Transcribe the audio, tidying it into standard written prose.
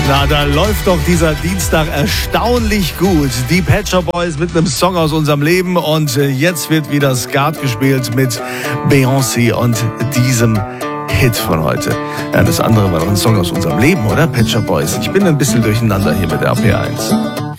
Na, da läuft doch dieser Dienstag erstaunlich gut. Die Pet Shop Boys mit einem Song aus unserem Leben. Und jetzt wird wieder Skat gespielt mit Beyoncé und diesem Hit von heute. Ja, das andere war doch ein Song aus unserem Leben, oder? Pet Shop Boys. Ich bin ein bisschen durcheinander hier mit der AP1.